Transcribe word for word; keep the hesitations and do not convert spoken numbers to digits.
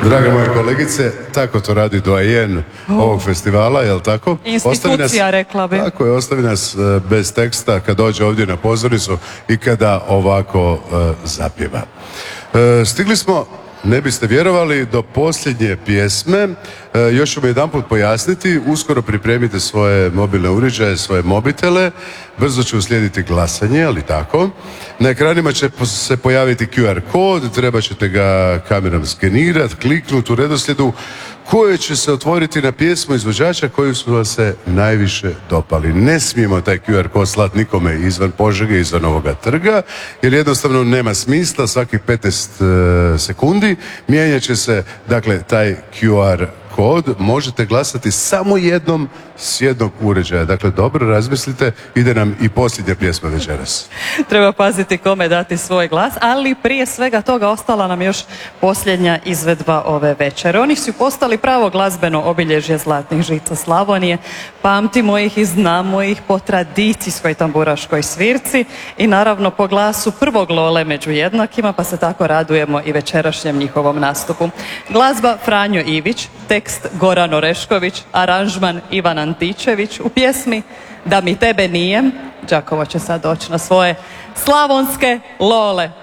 Draga moje kolegice, tako to radi doajen ovog festivala, jel tako? Institucija, rekla bi. Tako je, ostavi nas bez teksta kad dođe ovdje na pozornicu i kada ovako zapjeva. Stigli smo, ne biste vjerovali, do posljednje pjesme. Još ćemo jedan put pojasniti, uskoro pripremite svoje mobilne uređaje, svoje mobitele, brzo će uslijediti glasanje, ali tako. Na ekranima će se pojaviti Q R kod, treba ćete ga kamerom skenirati, kliknuti u redoslijedu koje će se otvoriti na pjesmu izvođača koji su vam se najviše dopali. Ne smijemo taj Q R kod slati nikome izvan Požege, izvan ovoga trga, jer jednostavno nema smisla, svakih petnaest sekundi mijenjat će se, dakle, taj Q R kod, možete glasati samo jednom s jednog uređaja. Dakle, dobro razmislite, ide nam i posljednja pjesma večeras. Treba paziti kome dati svoj glas, ali prije svega toga ostala nam još posljednja izvedba ove večere. Oni su postali pravo glazbeno obilježje zlatnih žica Slavonije. Pamtimo ih i znamo ih po tradicijskoj tamburaškoj svirci i naravno po glasu prvog Lole među jednakima, pa se tako radujemo i večerašnjem njihovom nastupu. Glazba Franjo Ivić, tekst Goran Orešković, aranžman Ivan Antičević, u pjesmi Da mi tebe nije. Đakovo će sad doći na svoje slavonske Lole.